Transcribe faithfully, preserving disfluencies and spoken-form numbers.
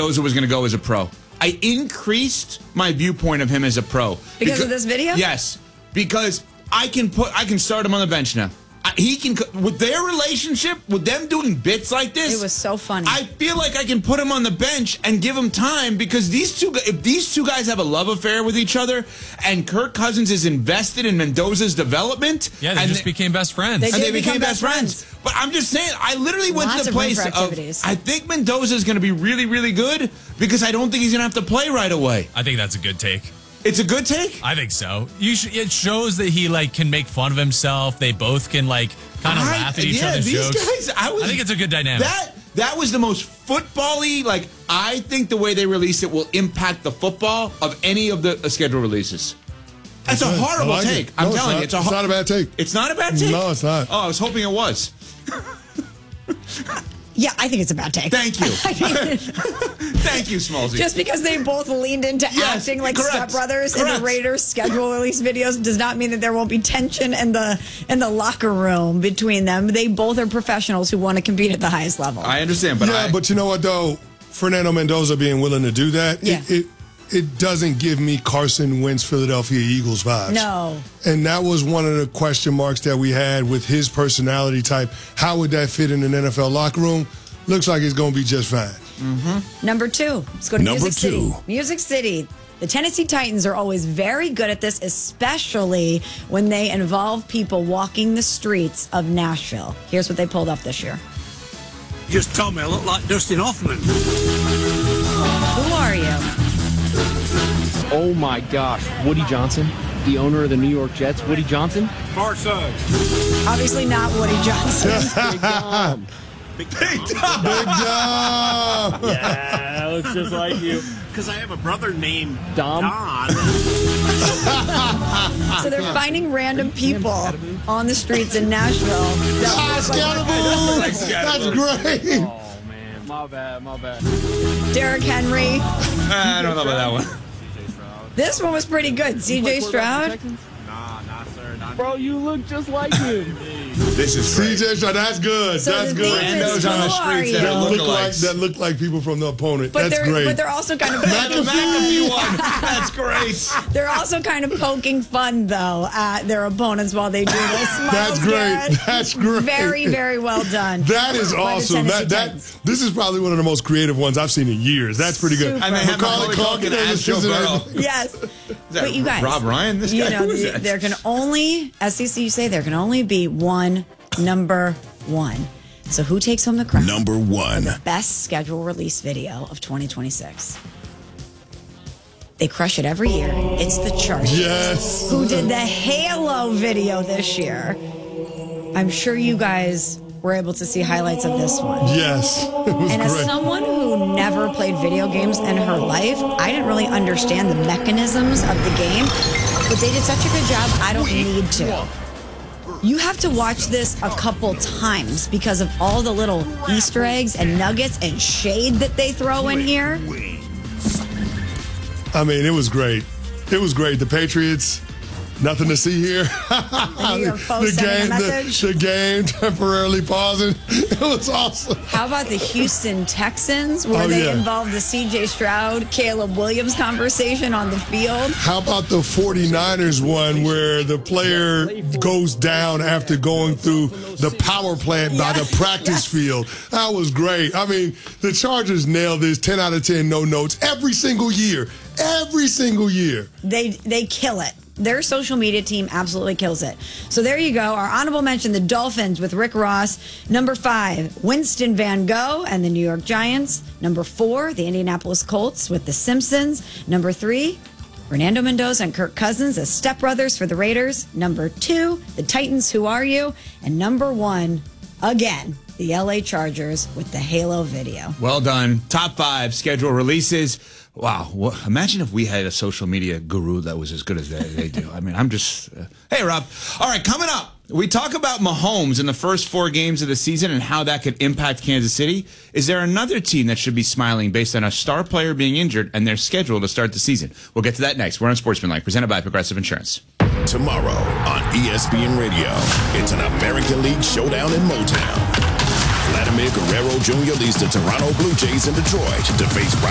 Mendoza was going to go as a pro. I increased my viewpoint of him as a pro. Because, because of this video? Yes. Because I can put, I can start him on the bench now. I, he can, with their relationship, with them doing bits like this. It was so funny. I feel like I can put him on the bench and give him time because these two, if these two guys have a love affair with each other and Kirk Cousins is invested in Mendoza's development. Yeah, they and just they, became best friends. They and they become became best friends. friends. But I'm just saying, I literally went Lots to the of room place for of, activities. I think Mendoza is going to be really, really good because I don't think he's going to have to play right away. I think that's a good take. It's a good take? I think so. You sh- it shows that he like can make fun of himself. They both can like kind of laugh at each yeah, other's these jokes. Guys, I, was, I think it's a good dynamic. That that was the most football-y, like, I think the way they release it will impact the football of any of the uh, schedule releases. That's okay. a horrible like take. It. I'm no, telling you. It's, It's, a it's ho- not a bad take. It's not a bad take? No, it's not. Oh, I was hoping it was. Yeah, I think it's a bad take. Thank you. I mean, Thank you, Smallsy. just because they both leaned into Yes, acting like correct, stepbrothers in correct. the Raiders schedule release videos does not mean that there won't be tension in the in the locker room between them. They both are professionals who want to compete at the highest level. I understand, but yeah, I, but you know what, though? Fernando Mendoza being willing to do that, Yeah. it, it it doesn't give me Carson Wentz Philadelphia Eagles vibes. No. And that was one of the question marks that we had with his personality type. How would that fit in an N F L locker room? Looks like it's going to be just fine. Mm-hmm. Number two, let's go to Number Music two. City. Music City. The Tennessee Titans are always very good at this, especially when they involve people walking the streets of Nashville. Here's what they pulled up this year. You just told me I look like Dustin Hoffman. Who are you? Oh my gosh, Woody Johnson, the owner of the New York Jets. Woody Johnson? Far side. Obviously not Woody Johnson. Big Dom. Big Big Dom. Yeah, that looks just like you. Because I have a brother named Dom. Don. So they're finding random people on the streets in Nashville. Ah, Scatterboo. That's great. Oh man, my bad, my bad. Derrick Henry. I don't know about that one. This one was pretty good. C J Stroud. Nah, nah, sir. Not Bro, you look just like him. This is C great. J Stroud, that's good. So that's the good. defense, Randos on the who are streets that you? are That look like lookalikes. that look like people from the opponent. But That's they're great. but they're also kind of The McAfee one. That's great. they're also kind of poking fun though at their opponents while they do this. Miles That's great. Garrett, That's great. Very, very well done. That is by the awesome. Tennessee That that Titans. this is probably one of the most creative ones I've seen in years. That's pretty good. Super. And they have Macaulay Macaulay Culkin Culkin as as Joe assistant Burrow. head- Yes. that But you guys, Rob Ryan? This you guy? know, Who is the, that? there can only, as C C you say, there can only be one number one. So who takes home the crown? Number one. Best schedule release video of twenty twenty-six. They crush it every year. It's the Chargers. Yes. Who did the Halo video this year. I'm sure you guys were able to see highlights of this one. Yes. It was And as great. someone who never played video games in her life, I didn't really understand the mechanisms of the game, but they did such a good job, I don't need to. You have to watch this a couple times because of all the little Easter eggs and nuggets and shade that they throw in here. I mean, it was great. It was great. The Patriots, nothing to see here. The New York Post sending a message. The, the game temporarily pausing. It was awesome. How about the Houston Texans, where Oh, they yeah. involved the C J Stroud, Caleb Williams conversation on the field? How about the 49ers one where the player goes down after going through the power plant by Yeah. the practice Yes. field? That was great. I mean, the Chargers nailed this ten out of ten, no notes, every single year. Every single year. They they kill it. Their social media team absolutely kills it. So there you go. Our honorable mention, the Dolphins with Rick Ross. Number five, Winston Van Gogh and the New York Giants. Number four, the Indianapolis Colts with the Simpsons. Number three, Fernando Mendoza and Kirk Cousins as stepbrothers for the Raiders. Number two, the Titans, Who Are You? And number one, again, the L A Chargers with the Halo video. Well done. Top five schedule releases. Wow. Well, imagine if we had a social media guru that was as good as they, they do. I mean, I'm just. Uh, hey, Rob. All right, coming up, we talk about Mahomes in the first four games of the season and how that could impact Kansas City. Is there another team that should be smiling based on a star player being injured and their schedule to start the season? We'll get to that next. We're on Sportsmanlike, presented by Progressive Insurance. Tomorrow on E S P N Radio, it's an American League showdown in Motown. Vladimir Guerrero Junior leads the Toronto Blue Jays in Detroit to face